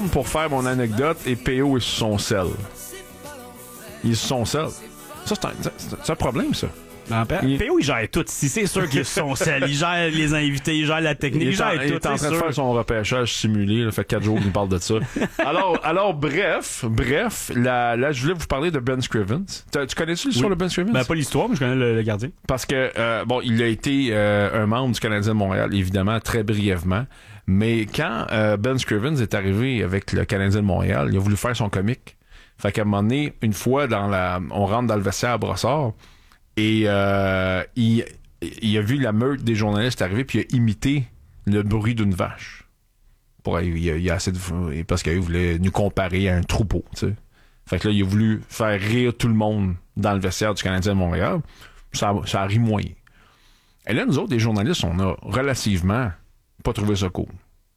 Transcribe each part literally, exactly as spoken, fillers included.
pour faire mon anecdote et P O est sur son sel. Il est sur son sel. Ça, c'est un, c'est, c'est un problème, ça. Non, il... P O, il gère tout ici. C'est sûr qu'il est sur son sel. Il gère les invités, il gère la technique, il, il gère en, tout. Il est en train sûr. de faire son repêchage simulé. Ça fait quatre jours qu'il me parle de ça. alors, alors, bref, bref, là, là, je voulais vous parler de Ben Scrivens. T'as, tu connais-tu l'histoire oui. de Ben Scrivens? Ben, pas l'histoire, mais je connais le, le gardien. Parce que, euh, bon, il a été euh, un membre du Canadien de Montréal, évidemment, très brièvement. Mais quand euh, Ben Scrivens est arrivé avec le Canadien de Montréal, il a voulu faire son comique. Fait qu'à un moment donné, une fois, dans la, on rentre dans le vestiaire à Brossard, et euh, il, il a vu la meute des journalistes arriver, puis il a imité le bruit d'une vache. Pour, il, il, il a assez de, parce qu'il voulait nous comparer à un troupeau, tu sais. Fait que là, il a voulu faire rire tout le monde dans le vestiaire du Canadien de Montréal. Ça, ça a ri moyen. Et là, nous autres, les journalistes, on a relativement pas trouvé ça cool.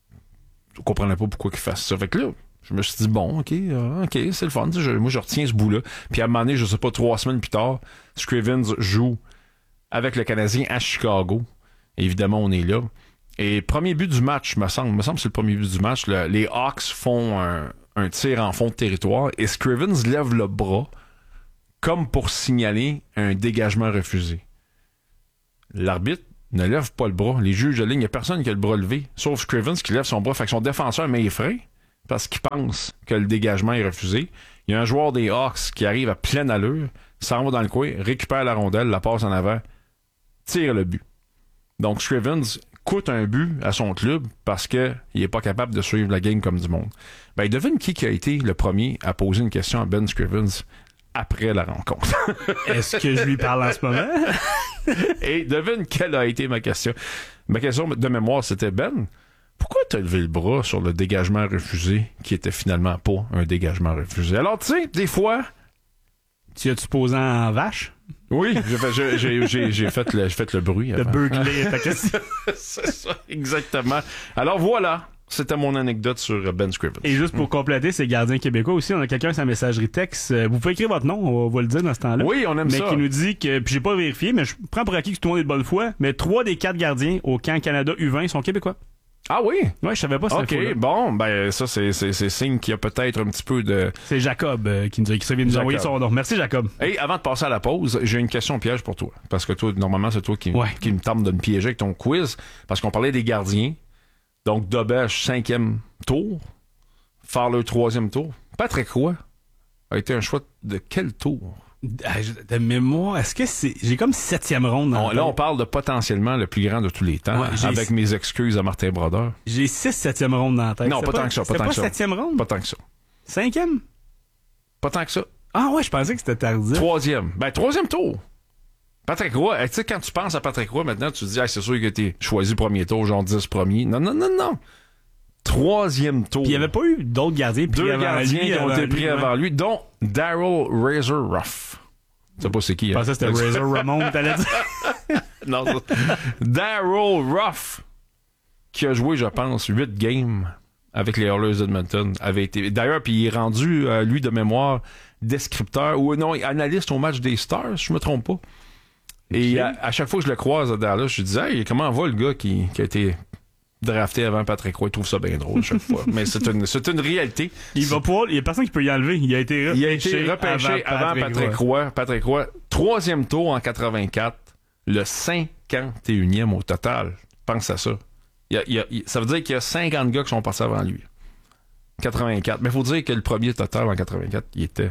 On comprenait pas pourquoi qu'ils fassent ça. Fait que là, je me suis dit, bon, OK, euh, OK, c'est le fun. Je, moi, je retiens ce bout-là. Puis à un moment donné, je sais pas, trois semaines plus tard, Scrivens joue avec le Canadien à Chicago. Évidemment, on est là. Et premier but du match, me semble, me semble que c'est le premier but du match, le, les Hawks font un, un tir en fond de territoire et Scrivens lève le bras comme pour signaler un dégagement refusé. L'arbitre ne lève pas le bras. Les juges de ligne, il n'y a personne qui a le bras levé, sauf Scrivens qui lève son bras. Fait que son défenseur met les freins parce qu'il pense que le dégagement est refusé. Il y a un joueur des Hawks qui arrive à pleine allure, s'en va dans le coin, récupère la rondelle, la passe en avant, tire le but. Donc Scrivens coûte un but à son club parce que il est pas capable de suivre la game comme du monde. Ben, devine qui qui a été le premier à poser une question à Ben Scrivens après la rencontre. Est-ce que je lui parle en ce moment? Et devine quelle a été ma question. Ma question de mémoire, c'était Ben, pourquoi t'as levé le bras sur le dégagement refusé qui était finalement pas un dégagement refusé? Alors, tu sais, des fois... Tu as-tu posé en vache? Oui, j'ai fait, j'ai, j'ai, j'ai, j'ai fait, le, j'ai fait le bruit. Le beugler, ta question. C'est ça, exactement. Alors voilà, c'était mon anecdote sur Ben Scrivens. Et juste pour compléter, c'est gardien québécois aussi. On a quelqu'un sa messagerie texte. Vous pouvez écrire votre nom, on va le dire dans ce temps-là. Oui, on aime mais ça. Mais qui nous dit que, puis j'ai pas vérifié, mais je prends pour acquis que tout le monde est de bonne foi, mais trois des quatre gardiens au camp Canada U vingt sont québécois. Ah oui? Ouais, je savais pas ça. OK, bon, ben ça, c'est, c'est, c'est signe qu'il y a peut-être un petit peu de... C'est Jacob euh, qui nous a, qui vient nous envoyer son nom. Merci, Jacob. Et avant de passer à la pause, j'ai une question piège pour toi. Parce que toi, normalement, c'est toi qui, ouais. qui me tente de me piéger avec ton quiz. Parce qu'on parlait des gardiens. Donc, Dobèche, cinquième tour. Farler, troisième tour. Patrick Roy a été un choix de quel tour? De mémoire, est-ce que c'est... J'ai comme septième ronde. Dans on, là, on parle de potentiellement le plus grand de tous les temps, ouais, avec mes excuses à Martin Brodeur. J'ai six septième ronde dans la tête. Non, pas, pas tant que ça. Pas tant pas que ça. septième ronde? Pas tant que ça. Cinquième? Pas tant que ça. Ah ouais, je pensais que c'était tardif. Troisième. Ben, troisième tour. Patrick Roy, tu sais, quand tu penses à Patrick Roy, maintenant, tu te dis, ah, c'est sûr que t'es choisi premier tour, genre dix premiers. Non, non, non, non. Troisième tour. Puis il n'y avait pas eu d'autres gardiens. Deux gardiens lui, qui ont été pris lui, avant ouais. lui, dont Daryl Razor Ruff. Tu sais pas c'est qui, hein? Je pensais que c'était Razor Ramon, t'allais dire. Non, Daryl Ruff, qui a joué, je pense, huit games avec les Oilers d'Edmonton, avait été... D'ailleurs, puis il est rendu, euh, lui, de mémoire, descripteur, ou non, analyste au match des Stars, je me trompe pas. Et okay. à, à chaque fois que je le croise à Dallas, je dis, hey, comment va le gars qui, qui a été drafté avant Patrick Roy? Il trouve ça bien drôle chaque fois. Mais c'est une, c'est une réalité. Il va pouvoir, il y a personne qui peut y enlever. Il a été repêché, il a été repêché avant, avant Patrick, Patrick Roy. Roy. Patrick Roy, troisième tour en quatre-vingt-quatre, le cinquante et unième au total. Pense à ça. Il y a, il y a, il, ça veut dire qu'il y a cinquante gars qui sont passés avant lui. quatre-vingt-quatre. Mais il faut dire que le premier total en quatre-vingt-quatre, il était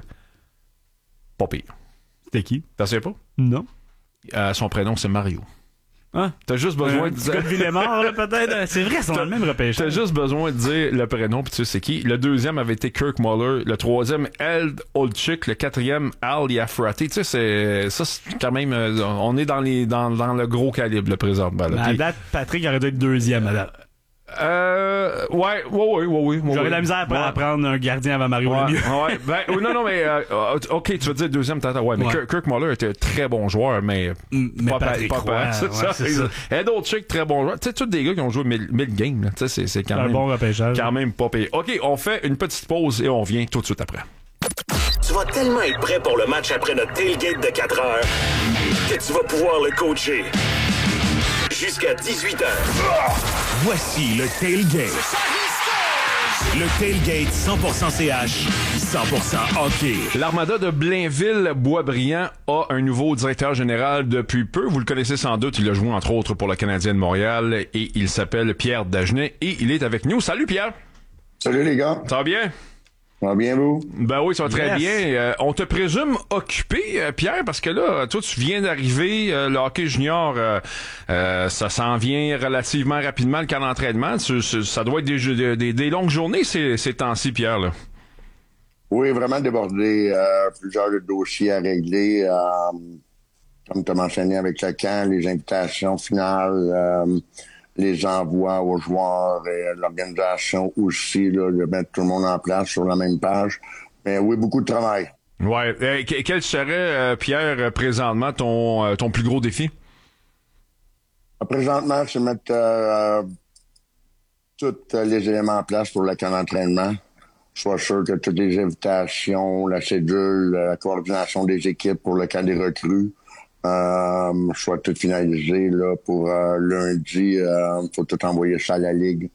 pas pire. C'était qui? T'en sais pas? Non. Euh, son prénom, c'est Mario. Ah, t'as juste besoin euh, de dire. De Villemort, là, peut-être. C'est vrai, c'est dans le même repêchage. T'as juste besoin de dire le prénom, puis tu sais c'est qui. Le deuxième avait été Kirk Muller. Le troisième, Eld Olczyk. Le quatrième, Al Iafrate. Tu sais, c'est, ça, c'est quand même, euh, on est dans les, dans, dans le gros calibre, le présentement. À la date, Patrick aurait dû être deuxième, à date. Euh, ouais, ouais, ouais, ouais, ouais. J'aurais ouais. de la misère ouais. à prendre un gardien avant Mario ouais, Lemieux. ouais, ben, non, non, mais, euh, ok, tu veux dire deuxième, t'attends, ouais, mais ouais. Kirk, Kirk Muller était un très bon joueur, mais, mais pas, Patrick pas, pas, ouais, c'est ouais, ça. C'est ça. Ed Olczyk, très bon joueur. Tu sais, tous des gars qui ont joué mille, mille games, là. Tu sais, c'est, c'est quand c'est même. un bon repêchage. Quand même pas payé. Ok, on fait une petite pause et on revient tout de suite après. Tu vas tellement être prêt pour le match après notre tailgate de quatre heures que tu vas pouvoir le coacher. Jusqu'à dix-huit heures. Voici le tailgate. Le Tailgate cent pour cent C H, cent pour cent hockey. L'Armada de Blainville-Boisbriand a un nouveau directeur général depuis peu. Vous le connaissez sans doute. Il a joué entre autres pour le Canadien de Montréal et il s'appelle Pierre Dagenet et il est avec nous. Salut Pierre! Salut les gars! Ça va bien? Ça va bien, vous? Ben oui, ça va très Yes. bien. Euh, on te présume occupé, euh, Pierre, parce que là, toi, tu viens d'arriver, euh, le hockey junior, euh, euh, ça s'en vient relativement rapidement, le camp d'entraînement. Tu- tu- ça doit être des, des, des longues journées ces, ces temps-ci, Pierre, là. Oui, vraiment débordé. Euh, plusieurs dossiers à régler. Euh, comme tu as mentionné avec le camp, les invitations finales, euh, les envois aux joueurs et l'organisation aussi, là, de mettre tout le monde en place sur la même page. Mais oui, beaucoup de travail. Ouais. Euh, que- quel serait, euh, Pierre, euh, présentement, ton, euh, ton plus gros défi? Présentement, c'est mettre euh, tous les éléments en place pour le camp d'entraînement. Soit sûr que toutes les invitations, la cédule, la coordination des équipes pour le camp des recrues, euh, soit tout finalisé là, pour euh, lundi. Il euh, faut tout envoyer ça à la Ligue.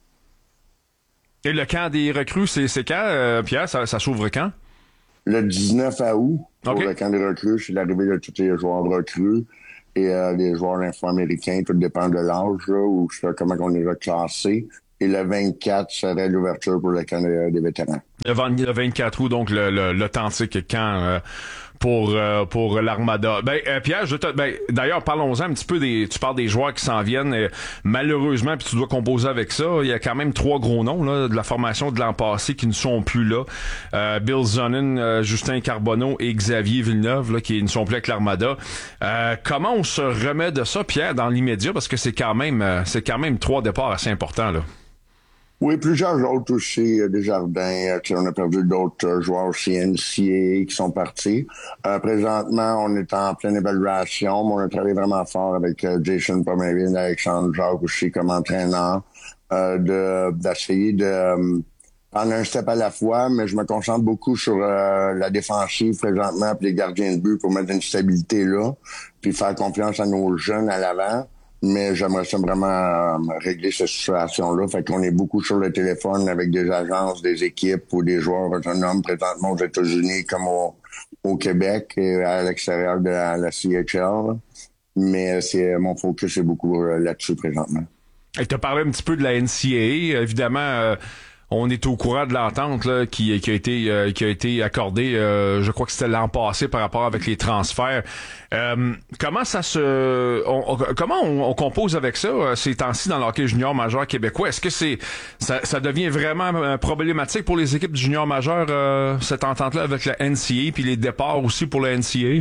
Et le camp des recrues, c'est, c'est quand, euh, Pierre? Ça, ça s'ouvre quand? Le dix-neuf août, pour OK. le camp des recrues, c'est l'arrivée de tous les joueurs recrues et euh, les joueurs info-américains, tout dépend de l'âge, là, ou je sais pas comment on les a classés. Et le vingt-quatre serait l'ouverture pour le camp des, des vétérans. Le vend- le vingt-quatre août, donc le, le, l'authentique camp euh, pour euh, pour l'Armada. Ben euh, Pierre, je te, ben d'ailleurs parlons-en un petit peu des. Tu parles des joueurs qui s'en viennent. Euh, malheureusement, puis tu dois composer avec ça. Il y a quand même trois gros noms là de la formation de l'an passé qui ne sont plus là. Euh, Bill Zonin, euh, Justin Carbonneau et Xavier Villeneuve là qui ne sont plus avec l'Armada. Euh, comment on se remet de ça, Pierre, dans l'immédiat parce que c'est quand même euh, c'est quand même trois départs assez importants là. Oui, plusieurs autres aussi, euh, Desjardins, euh, tu sais, on a perdu d'autres euh, joueurs aussi N C A A qui sont partis. Euh, présentement, on est en pleine évaluation, mais on a travaillé vraiment fort avec euh, Jason Pomerine, Alexandre Jacques aussi comme entraîneur, euh, de d'essayer de euh, prendre un step à la fois, mais je me concentre beaucoup sur euh, la défensive présentement, puis les gardiens de but pour mettre une stabilité là, puis faire confiance à nos jeunes à l'avant. Mais j'aimerais ça vraiment euh, régler cette situation-là. Fait qu'on est beaucoup sur le téléphone avec des agences, des équipes ou des joueurs autonomes présentement aux États-Unis comme au, au Québec et à l'extérieur de la, la C H L. Mais c'est mon focus est beaucoup euh, là-dessus présentement. Tu as parlé un petit peu de la N C A A. Évidemment, euh, on est au courant de l'entente là, qui, qui a été euh, qui a été accordée, euh, je crois que c'était l'an passé par rapport avec les transferts. Euh, comment ça se on, on, comment on, on compose avec ça euh, ces temps-ci dans le hockey junior majeur québécois? Est-ce que c'est ça, ça devient vraiment euh, problématique pour les équipes du junior majeur euh, cette entente-là avec la N C A A puis les départs aussi pour la N C A A?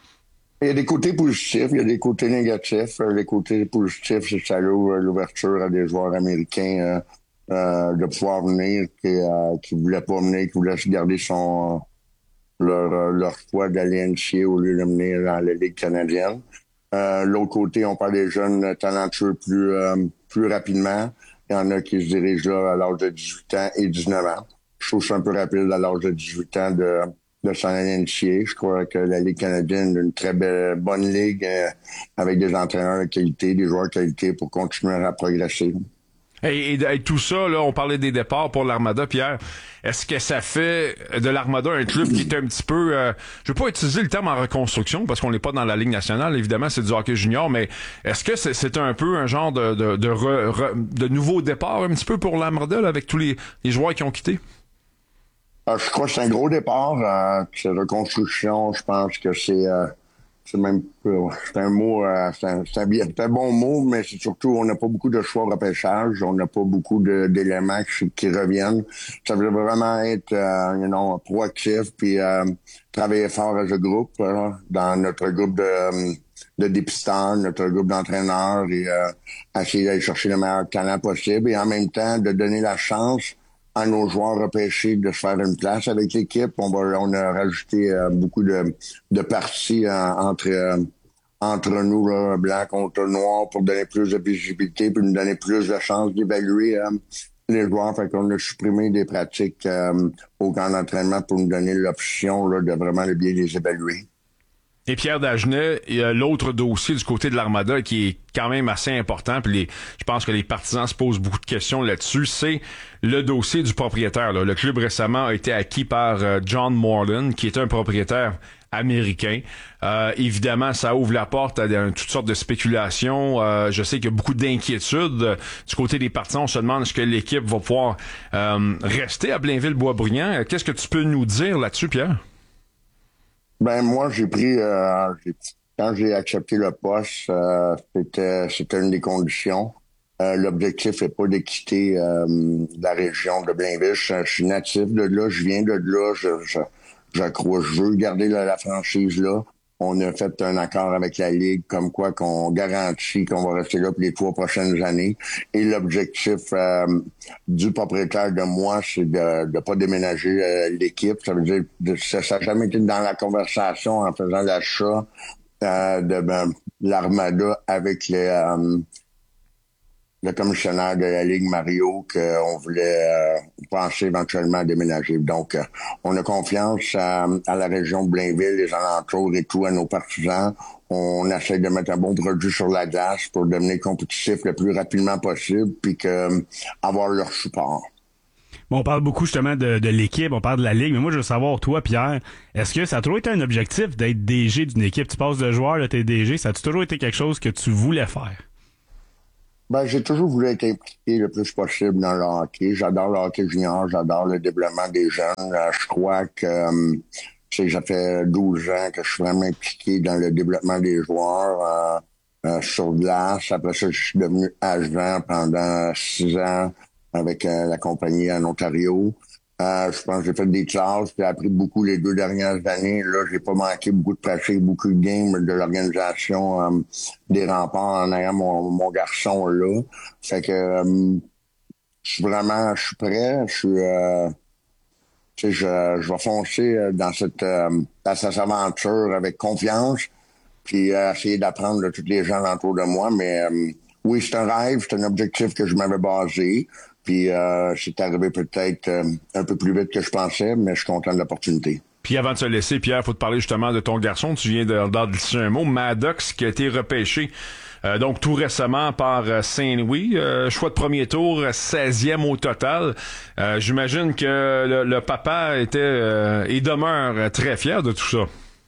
Il y a des côtés positifs, il y a des côtés négatifs. Les côtés positifs, c'est que ça ouvre l'ouverture à des joueurs américains euh, euh, de pouvoir venir, qui euh, qui voulaient pas venir, qui voulaient garder son leur leur choix d'aller N C A A au lieu de venir dans la Ligue canadienne. Euh, l'autre côté, on parle des jeunes talentueux plus euh, plus rapidement. Il y en a qui se dirigent là à l'âge de dix-huit ans et dix-neuf ans. Je trouve ça un peu rapide à l'âge de dix-huit ans de de s'en aller N C A A. Je crois que la Ligue canadienne est une très belle, bonne ligue euh, avec des entraîneurs de qualité, des joueurs de qualité pour continuer à progresser. Et, et, et tout ça, là, on parlait des départs pour l'Armada, Pierre. Est-ce que ça fait de l'Armada un club qui est un petit peu... Euh, je veux pas utiliser le terme en reconstruction parce qu'on n'est pas dans la Ligue nationale, évidemment, c'est du hockey junior, mais est-ce que c'est, c'est un peu un genre de, de, de, re, re, de nouveau départ un petit peu pour l'Armada là, avec tous les, les joueurs qui ont quitté? Euh, je crois que c'est un gros départ. Euh, c'est reconstruction, je pense que c'est... Euh, c'est même euh, c'est un mot, euh, c'est, un, c'est, un, c'est un bon mot, mais c'est surtout, on n'a pas beaucoup de choix de repêchage, on n'a pas beaucoup de, d'éléments qui, qui reviennent. Ça veut vraiment être, euh, you know, proactif, puis euh, travailler fort as a groupe, euh, dans notre groupe de, de dépisteurs, notre groupe d'entraîneurs, et euh, essayer d'aller chercher le meilleur talent possible, et en même temps, de donner la chance à nos joueurs repêchés de se faire une place avec l'équipe. On va, on a rajouté euh, beaucoup de, de parties euh, entre euh, entre nous, là, blanc contre noir, pour donner plus de visibilité, puis nous donner plus de chances d'évaluer euh, les joueurs. Fait qu'on a supprimé des pratiques euh, au camp d'entraînement pour nous donner l'option là, de vraiment bien les évaluer. Et Pierre Dagenet, il y a l'autre dossier du côté de l'Armada qui est quand même assez important, puis les, je pense que les partisans se posent beaucoup de questions là-dessus, c'est le dossier du propriétaire. Là. Le club récemment a été acquis par euh, John Moreland, qui est un propriétaire américain. Euh, évidemment, ça ouvre la porte à, à toutes sortes de spéculations. Euh, je sais qu'il y a beaucoup d'inquiétudes. Euh, du côté des partisans, on se demande est-ce que l'équipe va pouvoir euh, rester à Blainville-Boisbriand. Qu'est-ce que tu peux nous dire là-dessus, Pierre? Ben moi, j'ai pris... Euh, j'ai, quand j'ai accepté le poste, euh, c'était, c'était une des conditions. Euh, l'objectif n'est pas de quitter euh, la région de Blainville. Je, je suis natif de là, je viens de là, je... je Je crois, je veux garder la, la franchise là. On a fait un accord avec la Ligue comme quoi qu'on garantit qu'on va rester là pour les trois prochaines années. Et l'objectif euh, du propriétaire de moi, c'est de ne pas déménager euh, l'équipe. Ça veut dire que ça n'a jamais été dans la conversation en faisant l'achat euh, de ben, l'Armada avec les... Euh, le commissionnaire de la Ligue, Mario, qu'on voulait euh, penser éventuellement à déménager. Donc, euh, on a confiance à, à la région de Blainville, les alentours et tout, à nos partisans. On essaie de mettre un bon produit sur la glace pour devenir compétitif le plus rapidement possible, puis que euh, avoir leur support. Bon, on parle beaucoup justement de, de l'équipe, on parle de la Ligue, mais moi je veux savoir, toi, Pierre, est-ce que ça a toujours été un objectif d'être D G d'une équipe? Tu passes de joueur, là, t'es D G, ça a toujours été quelque chose que tu voulais faire? Ben, j'ai toujours voulu être impliqué le plus possible dans le hockey. J'adore le hockey junior, j'adore le développement des jeunes. Euh, je crois que euh, tu sais, ça fait douze ans que je suis vraiment impliqué dans le développement des joueurs euh, euh, sur glace. Après ça, je suis devenu agent pendant six ans avec euh, la compagnie en Ontario. Euh, je pense que j'ai fait des classes, j'ai appris beaucoup les deux dernières années. Là, j'ai pas manqué beaucoup de pratique, beaucoup de games de l'organisation euh, des remparts en ayant mon, mon garçon là. Fait que euh, je suis vraiment, je suis prêt. Je suis, euh, tu sais, je, je vais foncer dans cette, euh, dans cette aventure avec confiance, puis euh, essayer d'apprendre de tous les gens autour de moi. Mais euh, oui, c'est un rêve, c'est un objectif que je m'avais basé. Puis euh, c'est arrivé peut-être euh, un peu plus vite que je pensais, mais je suis content de l'opportunité. Puis avant de se laisser, Pierre, faut te parler justement de ton garçon. Tu viens de, d'en glisser un mot, Maddox, qui a été repêché euh, donc tout récemment par euh, Saint-Louis. Euh, choix de premier tour, seizième au total. Euh, j'imagine que le, le papa était euh, et demeure très fier de tout ça.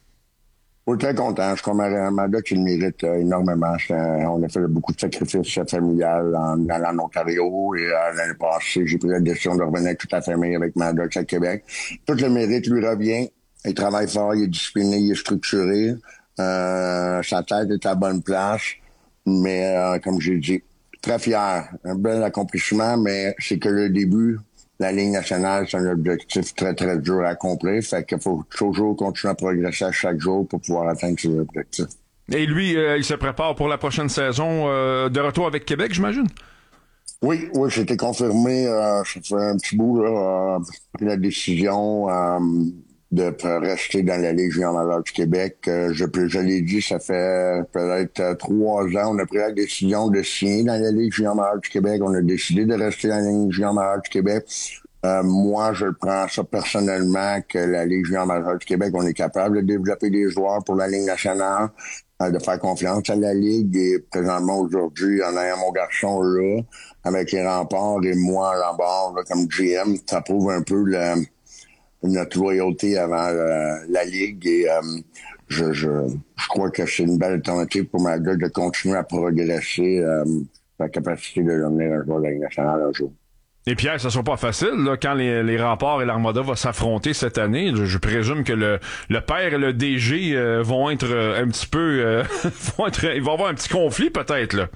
Oui, très content. Je suis comme Maddox, il mérite euh, énormément. Un, on a fait beaucoup de sacrifices familiales en allant en Ontario et euh, l'année passée, j'ai pris la décision de revenir avec toute la famille avec Maddox à Québec. Tout le mérite lui revient. Il travaille fort, il est discipliné, il est structuré. Euh, sa tête est à la bonne place. Mais euh, comme j'ai dit, très fier. Un bel accomplissement, mais c'est que le début. La Ligue nationale, c'est un objectif très, très dur à accomplir. Fait qu'il faut toujours continuer à progresser à chaque jour pour pouvoir atteindre ces objectifs. Et lui, euh, il se prépare pour la prochaine saison euh, de retour avec Québec, j'imagine? Oui, oui, c'était confirmé. Euh, ça fait un petit bout, là. Euh, pris la décision euh, de rester dans la Ligue junior majeure du Québec. Euh, je, je l'ai dit, ça fait peut-être euh, trois ans. On a pris la décision de signer dans la Ligue junior majeure du Québec. On a décidé de rester dans la Ligue junior majeure du Québec. Euh, moi, je prends ça personnellement que la Ligue junior majeure du Québec, on est capable de développer des joueurs pour la Ligue nationale, euh, de faire confiance à la Ligue. Et présentement, aujourd'hui, en ayant mon garçon là, avec les remparts et moi à l'embord comme G M, ça prouve un peu le notre loyauté avant la, la Ligue et euh, je, je, je crois que c'est une belle alternative pour ma gueule de continuer à progresser euh, la capacité de devenir un joueur de la Ligue nationale un jour. Et Pierre, ça sera pas facile là, quand les, les remparts et l'Armada vont s'affronter cette année. Je, je présume que le, le père et le D G euh, vont être euh, un petit peu euh, vont être, ils vont avoir un petit conflit peut-être là.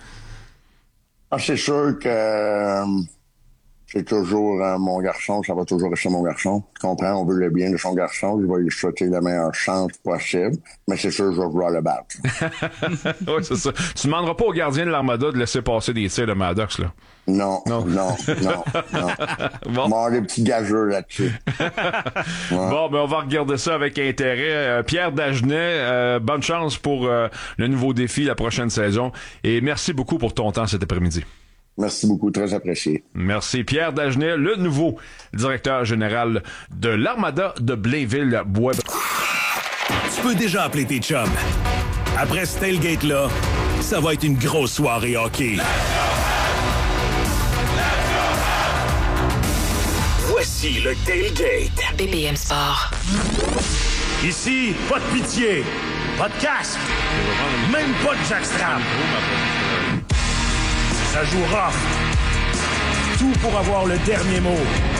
Ah, c'est sûr que euh, c'est toujours euh, mon garçon, ça va toujours rester mon garçon. Tu comprends, on veut le bien de son garçon, il va lui souhaiter la meilleure chance possible, mais c'est sûr que je vais vouloir le battre. Oui, c'est ça. Tu demanderas pas au gardien de l'Armada de laisser passer des tirs de Maddox, là. Non, non, non, non, non. Bon. On va avoir des petits gageurs là-dessus. Ouais. Bon, ben on va regarder ça avec intérêt. Euh, Pierre Dagenet, euh, bonne chance pour euh, le nouveau défi la prochaine saison. Et merci beaucoup pour ton temps cet après-midi. Merci beaucoup, très apprécié. Merci. Pierre Dagenet, le nouveau directeur général de l'Armada de Blainville-Boisbriand. peux déjà appeler tes chums. Après ce tailgate-là, ça va être une grosse soirée hockey. Voici le tailgate. B P M Sport. Ici, pas de pitié, pas de casque, même pas de jackstrap. Ça joue rough. Tout pour avoir le dernier mot.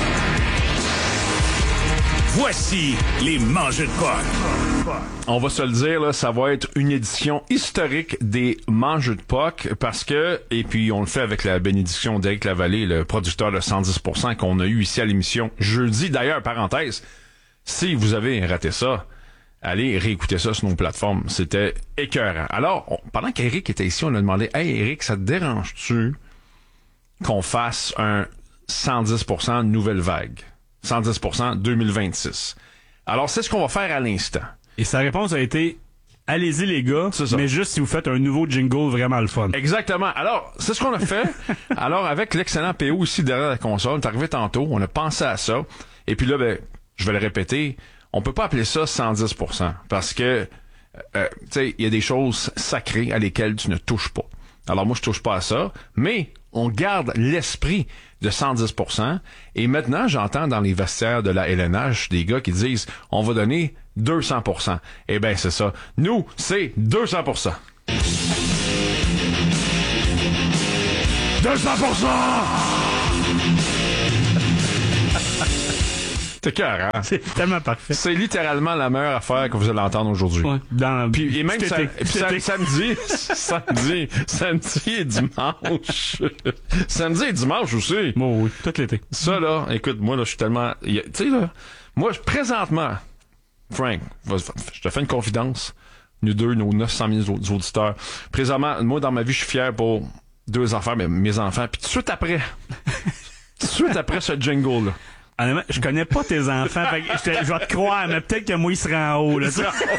Voici les mangeux de puck. On va se le dire, là, ça va être une édition historique des mangeux de puck parce que, et puis on le fait avec la bénédiction d'Éric Lavallée, le producteur de cent dix pour cent qu'on a eu ici à l'émission jeudi. D'ailleurs, parenthèse, si vous avez raté ça, allez réécouter ça sur nos plateformes. C'était écœurant. Alors, on, pendant qu'Éric était ici, on a demandé « Hey Éric, ça te dérange-tu qu'on fasse un cent dix pour cent nouvelle vague? cent dix pour cent deux mille vingt-six. » Alors, c'est ce qu'on va faire à l'instant. Et sa réponse a été « Allez-y les gars, mais juste si vous faites un nouveau jingle vraiment le fun. » Exactement. Alors, c'est ce qu'on a fait. Alors, avec l'excellent P O ici derrière la console, on est arrivé tantôt, on a pensé à ça. Et puis là, ben, je vais le répéter, on peut pas appeler ça cent dix pour cent parce que, euh, tu sais, il y a des choses sacrées à lesquelles tu ne touches pas. Alors moi, je touche pas à ça, mais on garde l'esprit de cent dix pour cent. Et maintenant, j'entends dans les vestiaires de la L N H des gars qui disent « On va donner deux cents pour cent. » Eh bien, c'est ça. Nous, c'est deux cents pour cent. deux cents pour cent! C'est cœur, hein? C'est tellement parfait. C'est littéralement la meilleure affaire que vous allez entendre aujourd'hui. Ouais, dans, puis et même cet sa, été, puis sa, samedi, samedi, samedi et dimanche. Samedi et dimanche aussi. Bon, oui, tout l'été. Ça, là, écoute, moi, là, je suis tellement... Tu sais, là, moi, présentement, Frank, je te fais une confidence. Nous deux, nos neuf cent mille auditeurs. Présentement, moi, dans ma vie, je suis fier pour deux affaires, mais mes enfants. Puis tout de suite après, tout de suite après ce jingle-là, honnêtement, je connais pas tes enfants, fait que je, te, je vais te croire, mais peut-être que moi, il sera en haut, là.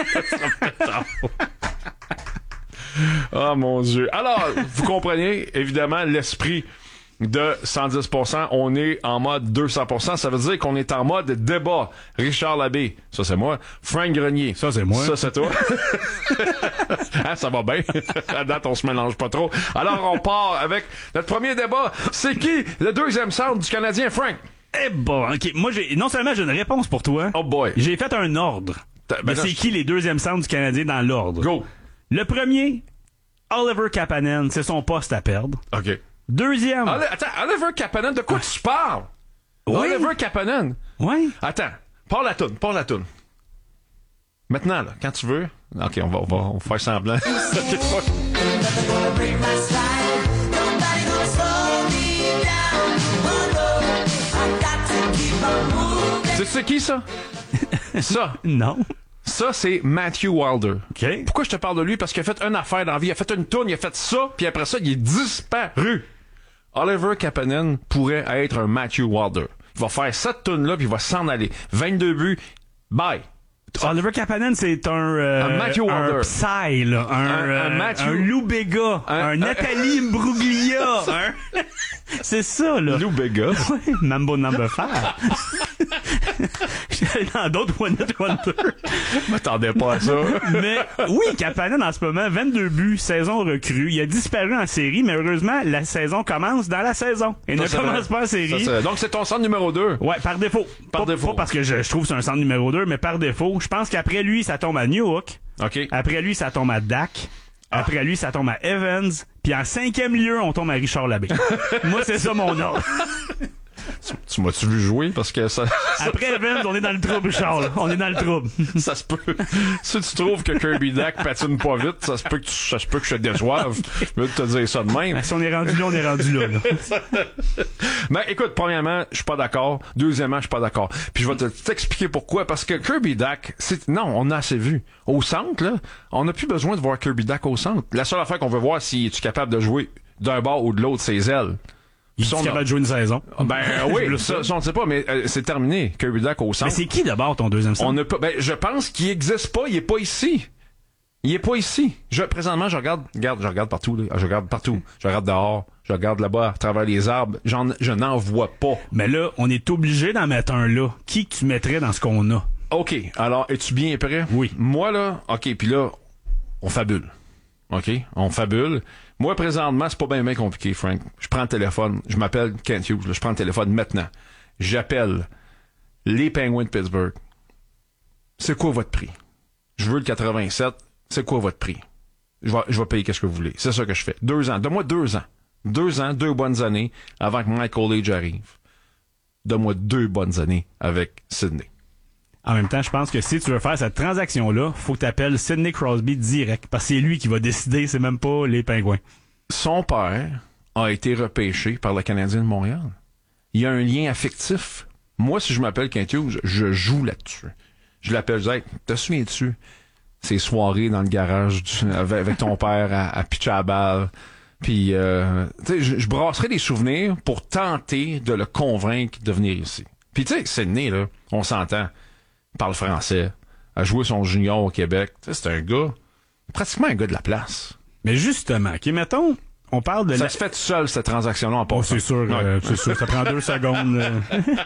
Oh mon Dieu. Alors, vous comprenez, évidemment, l'esprit de cent dix pour cent. On est en mode deux cents pour cent. Ça veut dire qu'on est en mode débat. Richard Labbé, ça c'est moi. Frank Grenier, ça c'est moi. Ça c'est toi. Hein, ça va bien. À date, on se mélange pas trop. Alors, on part avec notre premier débat. C'est qui le deuxième centre du Canadien, Frank? Eh bon, ok. Moi, j'ai non seulement j'ai une réponse pour toi. Oh boy. J'ai fait un ordre. Ben mais c'est qui les deuxièmes centres du Canadien dans l'ordre? Go. Le premier, Oliver Kapanen, c'est son poste à perdre. OK. Deuxième. Oli- Attends, Oliver Kapanen, de quoi tu parles? Oui. Oliver Kapanen. Oui. Attends, parle la toune, parle la toune. Maintenant, là, quand tu veux. OK, on va, on va, on va faire semblant. Tu sais qui, ça? Ça. Non. Ça, c'est Matthew Wilder. OK. Pourquoi je te parle de lui? Parce qu'il a fait une affaire dans la vie. Il a fait une toune, il a fait ça, puis après ça, il est disparu. Oliver Kapanen pourrait être un Matthew Wilder. Il va faire cette toune-là, puis il va s'en aller. vingt-deux buts. Bye. Oliver Kapanen, c'est un, euh, un Matthew Wilder. Un Psy, là. Un, un, euh, un Matthew. Un Lou Béga. Un, un Nathalie Imbruglia. un... C'est ça, là. Lou Béga. Oui, Mambo Number five. J'étais dans d'autres One Hit Wonder. Je m'attendais pas à ça. Mais oui, Kapanen, en ce moment, vingt-deux buts, saison recrue. Il a disparu en série, mais heureusement, la saison commence dans la saison. Et ça, ne commence vrai. pas en série. Ça, donc, c'est ton centre numéro deux. Ouais, par défaut. Par pas, défaut. Pas parce que je, je trouve que c'est un centre numéro deux, mais par défaut. Je pense qu'après lui, ça tombe à Newhook. OK. Après lui, ça tombe à Dak. Ah. Après lui, ça tombe à Evans. Puis en cinquième lieu, on tombe à Richard Labbé. Moi, c'est ça mon ordre. Tu, tu m'as-tu vu jouer? Parce que ça... Après Evans, on est dans le trouble, Charles. On est dans le trouble. Ça se peut. Si tu trouves que Kirby Dak patine pas vite, ça se peut que, tu, ça se peut que je te déçoive. Je veux te dire ça de même. Si on est rendu là, on est rendu là. là. Mais écoute, premièrement, je suis pas d'accord. Deuxièmement, je suis pas d'accord. Puis je vais te, t'expliquer pourquoi. Parce que Kirby Dak, c'est, non, on a assez vu. Au centre, là, on n'a plus besoin de voir Kirby Dak au centre. La seule affaire qu'on veut voir, si es-tu capable de jouer d'un bord ou de l'autre, ses ailes. Il est capable de jouer une saison. Ben oui, ça, ça on ne sait pas, mais euh, c'est terminé. Kirby Dak au centre. Mais c'est qui d'abord ton deuxième centre? On ne peut, ben je pense qu'il n'existe pas. Il est pas ici. Il est pas ici. Je, présentement, je regarde, regarde, je regarde partout. Là. Je regarde partout. Je regarde dehors. Je regarde là-bas, à travers les arbres. J'en, je n'en vois pas. Mais là, on est obligé d'en mettre un là. Qui que tu mettrais dans ce qu'on a? OK. Alors, es-tu bien prêt? Oui. Moi, là, OK, puis là, on fabule. OK? On fabule. Moi, présentement, c'est pas bien, bien compliqué, Frank. Je prends le téléphone. Je m'appelle Kent Hughes. Là, je prends le téléphone maintenant. J'appelle les Penguins de Pittsburgh. C'est quoi votre prix? Je veux le quatre-vingt-sept. C'est quoi votre prix? Je vais, je vais payer qu'est-ce que vous voulez. C'est ça que je fais. Deux ans. Donne-moi deux ans. Deux ans, deux bonnes années avant que Michael Age arrive. Donne-moi deux bonnes années avec Sidney. En même temps, je pense que si tu veux faire cette transaction-là, faut que tu appelles Sidney Crosby direct, parce que c'est lui qui va décider, c'est même pas les Pingouins. Son père a été repêché par le Canadien de Montréal. Il y a un lien affectif. Moi, si je m'appelle Kent Hughes, je joue là-dessus. Je l'appelle, je dis, hey, te souviens-tu ces soirées dans le garage du, avec, avec ton père à, à pitcher à la balle? Puis, euh, tu sais, je, je brasserai des souvenirs pour tenter de le convaincre de venir ici. Puis, tu sais, Sidney, là, on s'entend, il parle français, a joué son junior au Québec. Tu sais, c'est un gars, pratiquement un gars de la place. Mais justement, OK, mettons, on parle de... Ça la... se fait tout seul, cette transaction-là, en passant. Oh, c'est sûr, Ouais. euh, c'est sûr, ça prend deux secondes. euh.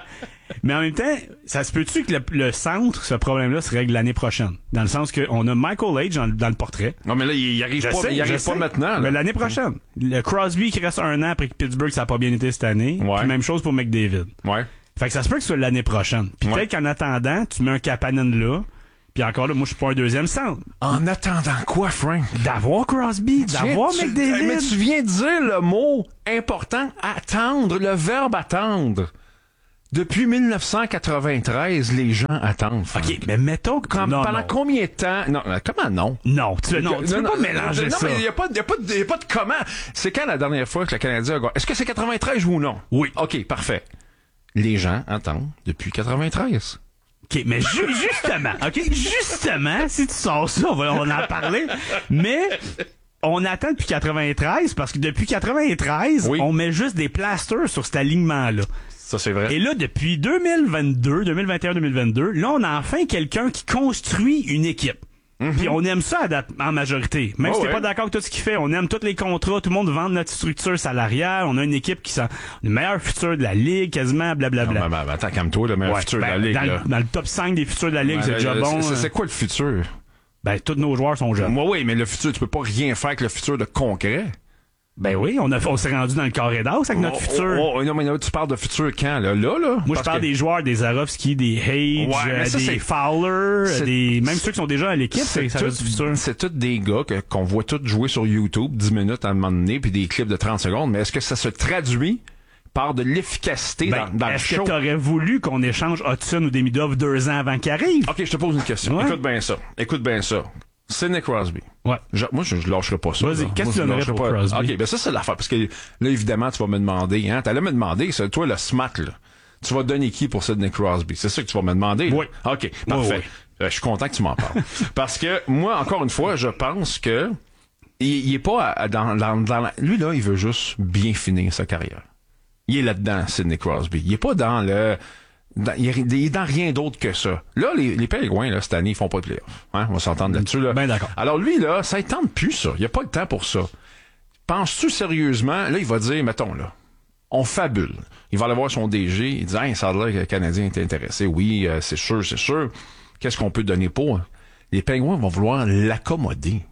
Mais en même temps, ça se peut-tu que le, le centre, ce problème-là, se règle l'année prochaine? Dans le sens qu'on a Michael Age dans, dans le portrait. Non, mais là, il, il arrive Je pas, sais, il je arrive sais. pas maintenant. Là. Mais l'année prochaine. Le Crosby qui reste un an après que Pittsburgh, ça n'a pas bien été cette année. Ouais. Puis même chose pour McDavid. Ouais. Fait que ça se peut que ce soit l'année prochaine. Puis Ouais. peut-être qu'en attendant, tu mets un Kapanen là. Puis encore là, moi, je suis pas un deuxième centre. En attendant quoi, Frank? D'avoir Crosby, d'avoir Tu- McDavid. Mais tu viens de dire le mot important, attendre, le verbe attendre. Depuis dix-neuf cent quatre-vingt-treize, les gens attendent. Frank. OK, mais mettons que... Comme- non, pendant non. combien de temps? Non, euh, comment non? Non, tu, non, tu peux pas mélanger non, ça. mais il n'y a, pas de- y a, pas de- y a pas de comment. C'est quand la dernière fois que le Canadien a gagné? Est-ce que c'est quatre-vingt-treize ou non? Oui. OK, parfait. Les gens attendent depuis quatre-vingt-treize. OK, mais ju- justement, OK, justement, si tu sors ça, on va, on va en parler. Mais on attend depuis quatre-vingt-treize parce que depuis quatre-vingt-treize, Oui. on met juste des plasters sur cet alignement-là. Ça, c'est vrai. Et là, depuis deux mille vingt-deux, deux mille vingt et un, deux mille vingt-deux, là, on a enfin quelqu'un qui construit une équipe. Puis on aime ça à date, en majorité. Même Oh, si t'es ouais. pas d'accord avec tout ce qu'il fait, on aime tous les contrats, tout le monde vend notre structure salariale, on a une équipe qui sent le meilleur futur de la ligue, quasiment, blablabla. Non, mais, mais, attends, calme-toi, le meilleur Ouais, futur ben, de la Ligue. dans, là. le- dans le top cinq des futurs de la Ligue, Ouais, c'est déjà euh, bon. c'est- hein. C'est quoi le futur? Ben, tous nos joueurs sont jeunes. Moi, oui, mais le futur, tu peux pas rien faire avec le futur de concret. Ben oui, on, a, on s'est rendu dans le carré d'as avec notre Oh, futur. oh, oh, non, mais là, tu parles de futur quand, là? Là, là? Moi, je Parce parle que- des joueurs, des Zarovski, des Hage, Ouais, mais euh, ça, des c'est- Fowler, c'est- des, même ceux qui sont déjà à l'équipe, c'est, ça tout- reste du futur. c'est tous des gars que- qu'on voit tous jouer sur YouTube dix minutes à un moment donné, puis des clips de trente secondes, mais est-ce que ça se traduit par de l'efficacité Ben, dans, dans le est-ce show? que t'aurais voulu qu'on échange Hudson ou Demidov deux ans avant qu'il arrive? OK, je te pose une question. Ouais. Écoute bien ça. Écoute bien ça. Sidney Crosby. Ouais. Je- moi, je, je lâcherai pas ça. Vas-y, là. qu'est-ce Moi, que tu je donnerais lâcherai pour pas. Crosby? OK, ben ça, c'est l'affaire. Parce que là, évidemment, tu vas me demander, hein, t'allais me demander, c'est toi, le smat, là. Tu vas donner qui pour Sidney Crosby? C'est ça que tu vas me demander? là? Oui. OK, parfait. oui. Euh, je suis content que tu m'en parles. Parce que, moi, encore une fois, je pense que il, il est pas à- dans, dans, dans la- lui, là, il veut juste bien finir sa carrière. Il est là-dedans, Sidney Crosby. Il est pas dans le... Dans, il, est, il est dans rien d'autre que ça. Là, les, les Pingouins, là, cette année, ils font pas de playoff. Hein? On va s'entendre là-dessus. Là. Ben d'accord. Alors lui, là, ça ne tente plus, ça. Il a pas le temps pour ça. Penses-tu sérieusement, là, il va dire, mettons, là, on fabule. Il va aller voir son D G, il dit, hey, ça a l'air que le Canadien est intéressé. Oui, euh, c'est sûr, c'est sûr. Qu'est-ce qu'on peut donner pour? Les Pingouins vont vouloir l'accommoder.